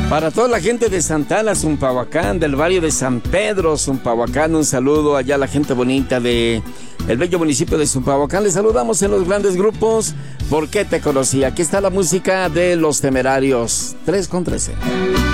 Para toda la gente de Santana, Zumpahuacán, del barrio de San Pedro, Zumpahuacán, un saludo allá a la gente bonita de el bello municipio de Zumpahuacán. Les saludamos en los grandes grupos. ¿Por qué te conocí? Aquí está la música de Los Temerarios. 3 con 13.